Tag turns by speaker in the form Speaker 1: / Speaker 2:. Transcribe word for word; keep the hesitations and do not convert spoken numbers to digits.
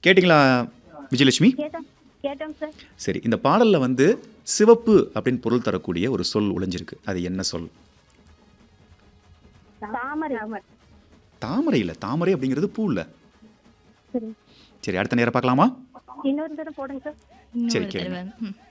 Speaker 1: கேட்டிங்களா விஜயலட்சுமி?
Speaker 2: கேட்டோம் கேட்டோம் சார்.
Speaker 1: சரி, இந்த பாடலில் வந்து சிவப்பு அப்படின்னு பொருள் தரக்கூடிய ஒரு சொல் ஒளிஞ்சிருக்கு. அது என்ன சொல்?
Speaker 2: தாமரை.
Speaker 1: தாமரை இல்லை, தாமரை அப்படிங்கிறது பூ இல்லை.
Speaker 2: சரி
Speaker 1: சரி, அடுத்த நேரம் பார்க்கலாமா?
Speaker 2: இன்னொரு தடவை போடுங்க சார்.
Speaker 1: சரி,
Speaker 3: இன்னொரு
Speaker 1: கேளுங்க.
Speaker 3: தடவை ம்